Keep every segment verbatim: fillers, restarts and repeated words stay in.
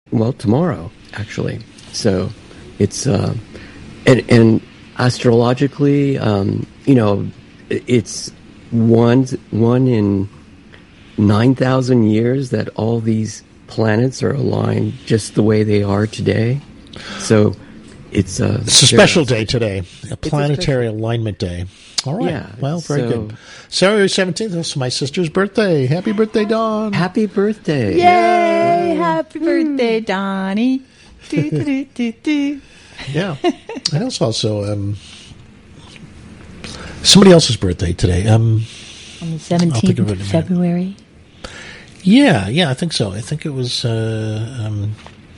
well, tomorrow, actually. So it's, uh, and, and astrologically, um, you know, it's one, one in nine thousand years that all these planets are aligned just the way they are today. So it's a, it's a special day today, a planetary a alignment day. All right. Yeah, well, very so, good. Saturday seventeenth, that's my sister's birthday. Happy birthday, Dawn. Happy birthday. Yay! Yeah. Happy birthday, Donnie. Do, do, do, do. Yeah. And it's also um, somebody else's birthday today. Um, On the seventeenth of February. Yeah, yeah, I think so. I think it was uh, um,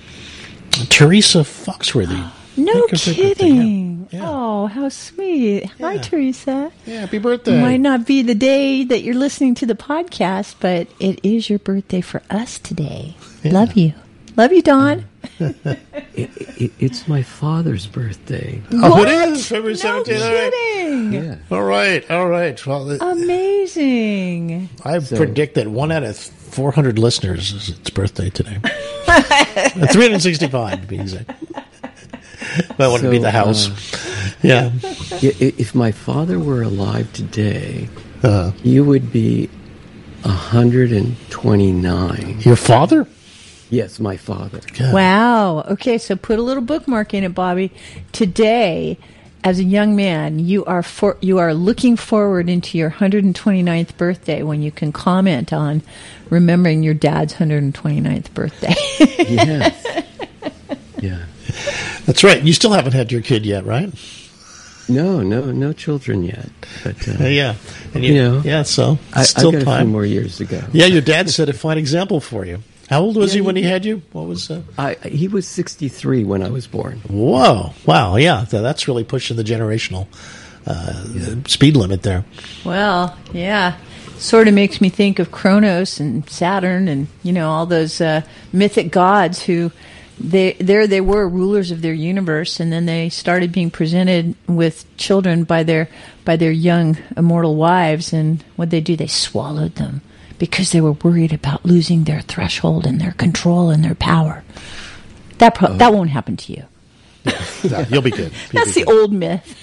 Teresa Foxworthy. No kidding. Yeah. Yeah. Oh, how sweet. Yeah. Hi, Teresa. Yeah, happy birthday. It might not be the day that you're listening to the podcast, but it is your birthday for us today. Yeah. Love you. Love you, Dawn. it, it, it's my father's birthday. Oh, what? It is? February seventeenth. No kidding. Yeah. All right, all right. Well, it, amazing. I so, predict that one out of four hundred listeners is its birthday today. three hundred sixty-five to be exact. That wouldn't so, be the house. Uh, yeah. If my father were alive today, uh, you would be one hundred twenty-nine. Your father? Yes, my father. God. Wow. Okay, so put a little bookmark in it, Bobby. Today, as a young man, you are for, you are looking forward into your one hundred twenty-ninth birthday when you can comment on remembering your dad's one hundred twenty-ninth birthday. Yes. Yeah. That's right. You still haven't had your kid yet, right? No, no, no children yet. But uh, yeah, and you, you know, yeah. So I, still I got time. a few more years to go. Yeah, your dad set a fine example for you. How old was yeah, he when he, he had you? What was? Uh... I, he was sixty-three when I was born. Whoa! Wow! Yeah, that's really pushing the generational uh, yeah. speed limit there. Well, yeah. Sort of makes me think of Kronos and Saturn and, you know, all those uh, mythic gods who. They, there they were, rulers of their universe, and then they started being presented with children by their by their young immortal wives, and what they do, they swallowed them because they were worried about losing their threshold and their control and their power. That pro- oh. that won't happen to you. No, you'll be good. You'll That's be the good. old myth.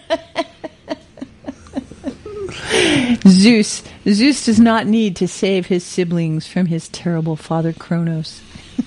Zeus Zeus does not need to save his siblings from his terrible father Kronos.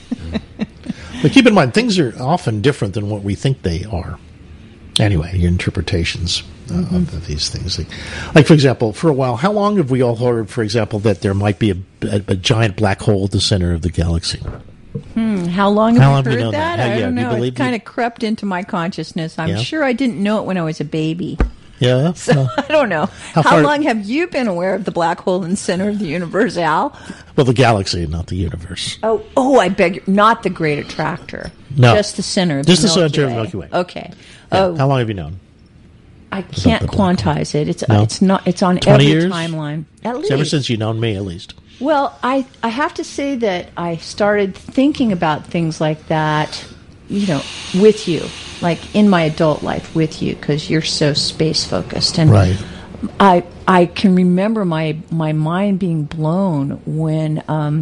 But keep in mind, things are often different than what we think they are. Anyway, your interpretations uh, mm-hmm. of these things. Like, like, for example, for a while, how long have we all heard, for example, that there might be a, a, a giant black hole at the center of the galaxy? Hmm, how long have how we long heard you know that? that? I yeah, don't know. You it kind of crept into my consciousness. I'm yeah. sure I didn't know it when I was a baby. Yeah. So uh, I don't know. How, how long have you been aware of the black hole in the center of the universe, Al? Well, the galaxy, not the universe. Oh, oh, I beg, not the Great Attractor. No, just the center of just the Milky the center Way. of the Milky Way. Okay. Yeah. Oh, how long have you known? I can't quantize it. It's no? uh, it's not. It's on twenty every years? timeline. At least It's ever since you've known me, at least. Well, I I have to say that I started thinking about things like that, you know, with you, like in my adult life with you, because you're so space focused, and right. I I can remember my my mind being blown when um,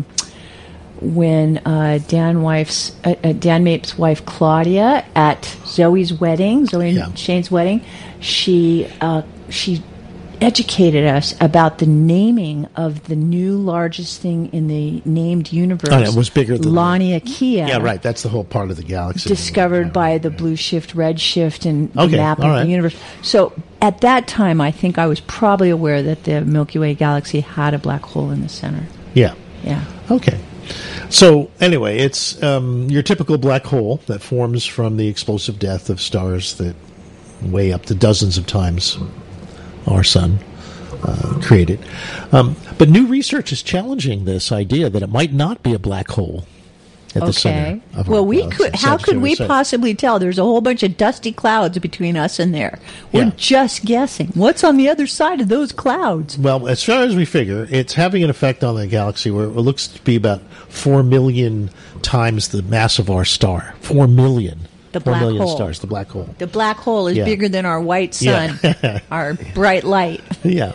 when uh, Dan wife's uh, uh, Dan Mape's wife Claudia at Zoe's wedding, Zoe yeah. and Shane's wedding, she uh, she. educated us about the naming of the new largest thing in the named universe. Oh, it was bigger than Laniakea. Yeah, right. That's the whole part of the galaxy. Discovered yeah, by right, the yeah. blue shift, red shift, and okay, the map of right. the universe. So at that time, I think I was probably aware that the Milky Way galaxy had a black hole in the center. Yeah. Yeah. Okay. So anyway, it's um, your typical black hole that forms from the explosive death of stars that weigh up to dozens of times our sun uh, created. Um, but new research is challenging this idea that it might not be a black hole at the okay. center of well, our we galaxy. could. How could we said. possibly tell? There's a whole bunch of dusty clouds between us and there. We're Yeah. just guessing. What's on the other side of those clouds? Well, as far as we figure, it's having an effect on the galaxy where it looks to be about four million times the mass of our star. Four million. The Four black million hole. stars, the black hole. The black hole is Yeah. bigger than our white sun, Yeah. our bright light. Yeah.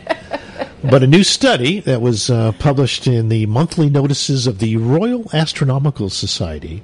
But a new study that was uh, published in the monthly notices of the Royal Astronomical Society